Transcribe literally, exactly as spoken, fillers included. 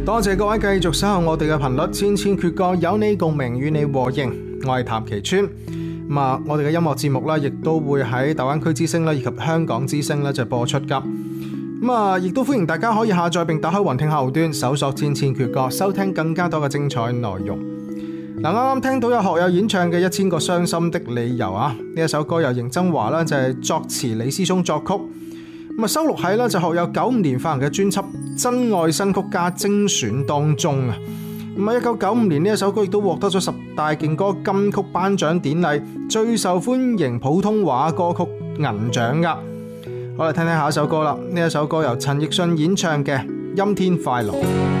多謝各位繼續守候我哋嘅頻率，千千闕歌有你共鳴，與你和應。我係譚其川。咁啊，我哋嘅音樂節目啦，亦都會喺大灣區之聲啦，以及香港之聲咧就播出噶。咁啊，亦都歡迎大家可以下載並打開雲聽客戶端，搜索千千闕歌，收聽更加多嘅精彩內容。嗱，啱啱聽到有學友演唱嘅《一千個傷心的理由》啊，呢一首歌由邢曾華啦就係作詞，李思聰作曲。咁啊，收錄喺啦就學友九五年發行嘅專輯《真愛新曲加精選》當中啊。咁啊，一九九五年呢一首歌亦都獲得咗十大勁歌金曲頒獎典禮最受歡迎普通話歌曲銀獎噶。我嚟聽聽下一首歌啦。呢一首歌由陳奕迅演唱嘅《陰天快樂》。